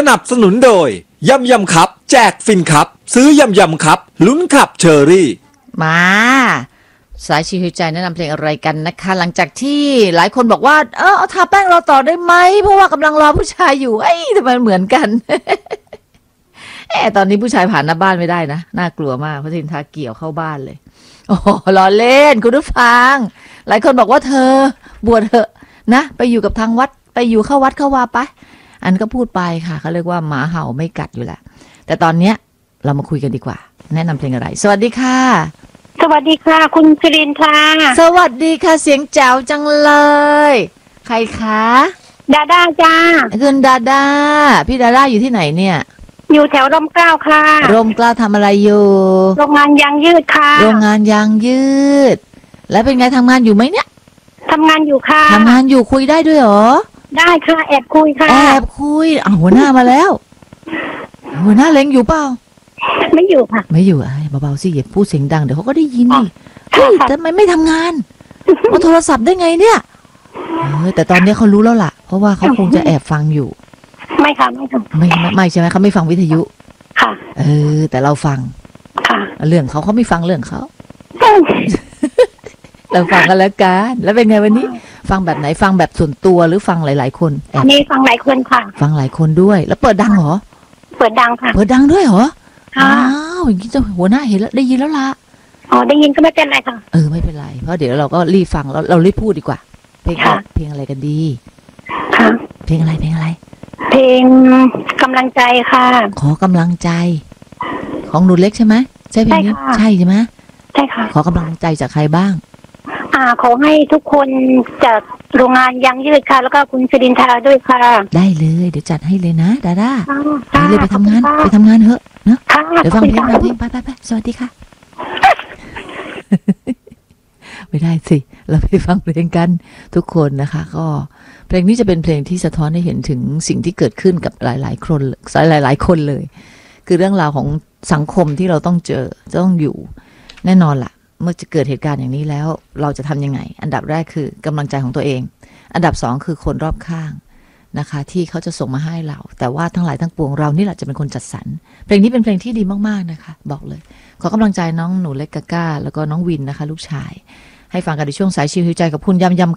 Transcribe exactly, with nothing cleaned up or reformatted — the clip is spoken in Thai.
นับสนุนโดยยำยำครับแจกฟินครับซื้อยำยำครับลุ้นขับเชอรี่มาสายชีวิตใจแนะนำเพลงอะไรกันนะคะหลังจากที่หลายคนบอกว่าเออเอาทาแป้งรอต่อได้ไหมเพราะว่ากำลังรอผู้ชายอยู่ไอ้ทำไมเหมือนกันแอบตอนนี้ผู้ชายผ่านหน้าบ้านไม่ได้นะน่ากลัวมากเพราะทินทาเกี่ยวเข้าบ้านเลยโอ้ล้อเล่นคุณผู้ฟังหลายคนบอกว่าเธอบวชเถอะนะไปอยู่กับทางวัดไปอยู่เข้าวัดเข้าวาไปอันก็พูดไปค่ะเขาเรียกว่าหมาเห่าไม่กัดอยู่แหละแต่ตอนเนี้ยเรามาคุยกันดีกว่าแนะนำเพลงอะไรสวัสดีค่ะสวัสดีค่ะคุณสิรินค่ะสวัสดีค่ะเสียงแจ๋วจังเลยใครคะดาด้าจ้าคุณดาด้าพี่ดาด้าอยู่ที่ไหนเนี่ยอยู่แถวร่มเกล้าค่ะร่มเกล้าทำอะไรอยู่โรงงานยางยืดค่ะโรงงานยางยืดแล้วเป็นไงทำงานอยู่ไหมเนี่ยทำงานอยู่ค่ะทำงานอยู่คุยได้ด้วยเหรอได้ค่ะแอบคุยค่ะแอบคุยอ้าวหัวหน้ามาแล้วหัวหน้าเล็งอยู่เปล่าไม่อยู่ค่ะไม่อยู่ไอ้เบาๆสิอย่าพูดเสียงดังเดี๋ยวเขาก็ได้ยินนี่เฮ้ยทำไมไม่ทำงานมาโทรศัพท์ได้ไงเนี่ยเออแต่ตอนนี้เขารู้แล้วล่ะเพราะว่าเขาคงจะแอบฟังอยู่ไม่ค่ะไม่ค่ะไม่ไม่ไม่ใช่ไหมเขาไม่ฟังวิทยุค่ะเออแต่เราฟังค่ะเรื่องเขาเขาไม่ฟังเรื่องเขาเราฟังกันแล้วกันแล้วเป็นไงวันนี้ฟังแบบไหนฟังแบบส่วนตัวหรือฟังหลายๆคนนี่ฟังหลายคนค่ะฟังหลายคนด้วยแล้วเปิดดังเหรอเปิดดังค่ะเปิดดังด้วยเหรออ้าวอย่างนี้เจ้าหัวหน้าเห็นแล้วได้ยินแล้วล่ะอ๋อได้ยินก็ไม่เป็นไรค่ะเออไม่เป็นไรเพราะเดี๋ยวเราก็รีบฟังแล้วเรารีบพูดดีกว่าเพลงเพลงอะไรกันดีค่ะเพลงอะไรเพลงอะไรเพลงกำลังใจค่ะขอกำลังใจของหนูเล็กใช่ไหมใช่เพลงนี้ใช่ใช่ไหมใช่ค่ะขอกำลังใจจากใครบ้างอ่าขอให้ทุกคนจากโรงงานยางยืดค่ะแล้วก็คุณสิรินทราด้วยค่ะได้เลยเดี๋ยวจัดให้เลยนะดาด้าไปเลยไปทำงานไปทำงานเถอะเนาะเดี๋ยวฟังเพลงฟังเพลงไปไปไปสวัสดีค่ะไม่ได้สิเราไปฟังเพลงกันทุกคนนะคะก็เพลงนี้จะเป็นเพลงที่สะท้อนให้เห็นถึงสิ่งที่เกิดขึ้นกับหลายๆคนหลายๆคนเลยคือเรื่องราวของสังคมที่เราต้องเจอจะต้องอยู่แน่นอนล่ะเมื่อจะเกิดเหตุการณ์อย่างนี้แล้วเราจะทำยังไงอันดับแรกคือกำลังใจของตัวเองอันดับสองคือคนรอบข้างนะคะที่เขาจะส่งมาให้เราแต่ว่าทั้งหลายทั้งปวงเรานี่แหละจะเป็นคนจัดสรรเพลงนี้เป็นเพลงที่ดีมากๆนะคะบอกเลยขอกำลังใจน้องหนูเล็กกาก้าแล้วก็น้องวินนะคะลูกชายให้ฟังกันในช่วงสายชิวหิวใจกับคุณยำยำ